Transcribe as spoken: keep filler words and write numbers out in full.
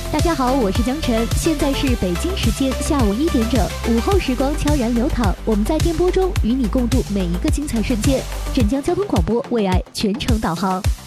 大家好，我是江晨，现在是北京时间下午一点整，午后时光悄然流淌，我们在电波中与你共度每一个精彩瞬间。镇江交通广播为爱全程导航。